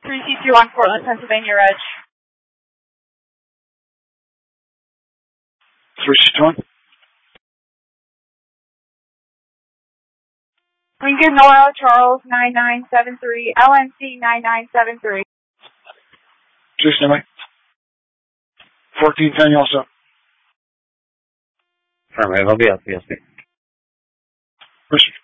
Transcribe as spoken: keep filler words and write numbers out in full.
three C two on Portland, Pennsylvania, Reg. three C two on. Lincoln, Noel, Charles, nine nine seven three, L N C nine nine seven three. Two standby. fourteen ten, you also. Affirmative, I'll be up, yes, sir. Listen.